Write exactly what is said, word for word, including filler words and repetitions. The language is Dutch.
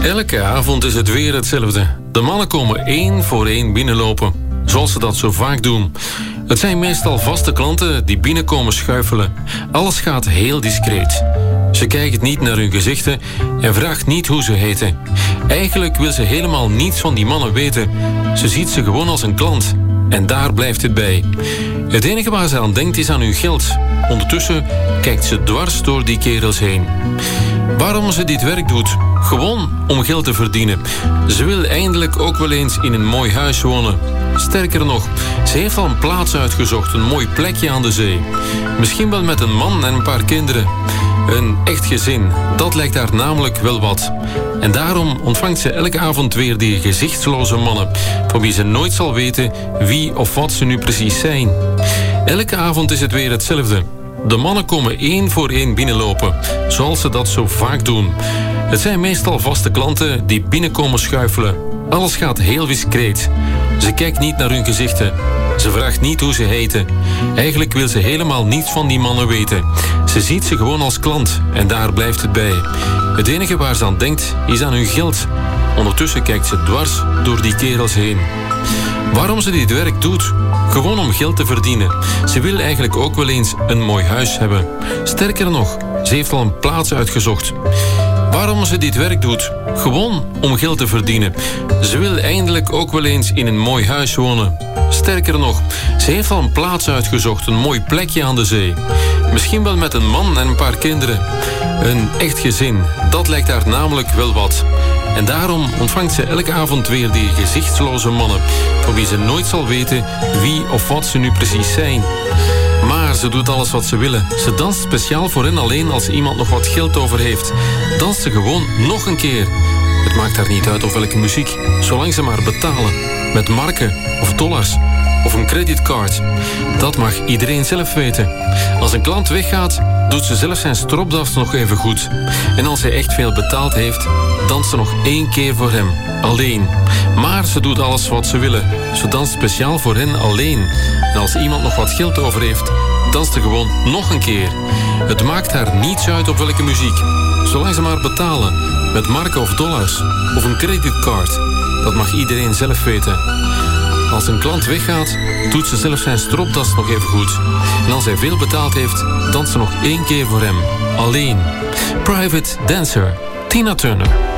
Elke avond is het weer hetzelfde. De mannen komen één voor één binnenlopen, zoals ze dat zo vaak doen. Het zijn meestal vaste klanten die binnenkomen schuifelen. Alles gaat heel discreet. Ze kijkt niet naar hun gezichten en vraagt niet hoe ze heten. Eigenlijk wil ze helemaal niets van die mannen weten. Ze ziet ze gewoon als een klant. En daar blijft het bij. Het enige waar ze aan denkt is aan hun geld. Ondertussen kijkt ze dwars door die kerels heen. Waarom ze dit werk doet? Gewoon om geld te verdienen. Ze wil eindelijk ook wel eens in een mooi huis wonen. Sterker nog, ze heeft al een plaats uitgezocht, een mooi plekje aan de zee. Misschien wel met een man en een paar kinderen. Een echt gezin, dat lijkt haar namelijk wel wat. En daarom ontvangt ze elke avond weer die gezichtsloze mannen, van wie ze nooit zal weten wie of wat ze nu precies zijn. Elke avond is het weer hetzelfde. De mannen komen één voor één binnenlopen, zoals ze dat zo vaak doen. Het zijn meestal vaste klanten die binnenkomen schuifelen. Alles gaat heel discreet. Ze kijkt niet naar hun gezichten. Ze vraagt niet hoe ze heten. Eigenlijk wil ze helemaal niets van die mannen weten. Ze ziet ze gewoon als klant en daar blijft het bij. Het enige waar ze aan denkt is aan hun geld. Ondertussen kijkt ze dwars door die kerels heen. Waarom ze dit werk doet? Gewoon om geld te verdienen. Ze wil eigenlijk ook wel eens een mooi huis hebben. Sterker nog, ze heeft al een plaats uitgezocht. Waarom ze dit werk doet? Gewoon om geld te verdienen. Ze wil eindelijk ook wel eens in een mooi huis wonen. Sterker nog, ze heeft al een plaats uitgezocht, een mooi plekje aan de zee. Misschien wel met een man en een paar kinderen. Een echt gezin, dat lijkt haar namelijk wel wat. En daarom ontvangt ze elke avond weer die gezichtsloze mannen, van wie ze nooit zal weten wie of wat ze nu precies zijn. Maar ze doet alles wat ze willen. Ze danst speciaal voor hen alleen als iemand nog wat geld over heeft. Danst ze gewoon nog een keer. Het maakt haar niet uit of welke muziek, zolang ze maar betalen. Met marken of dollars of een creditcard. Dat mag iedereen zelf weten. Als een klant weggaat, doet ze zelf zijn stropdas nog even goed. En als hij echt veel betaald heeft, danst ze nog één keer voor hem, alleen. Maar ze doet alles wat ze willen. Ze danst speciaal voor hen alleen. En als iemand nog wat geld over heeft, danst ze gewoon nog een keer. Het maakt haar niets uit op welke muziek, zolang ze maar betalen. Met marken of dollars of een creditcard. Dat mag iedereen zelf weten. Als een klant weggaat, doet ze zelf zijn stropdas nog even goed. En als hij veel betaald heeft, danst ze nog één keer voor hem. Alleen. Private Dancer. Tina Turner.